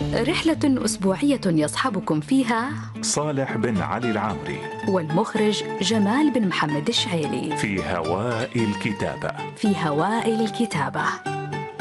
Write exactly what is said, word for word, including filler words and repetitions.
رحلة أسبوعية يصحبكم فيها صالح بن علي العامري والمخرج جمال بن محمد الشعيلي في هواء الكتابة. في هواء الكتابة.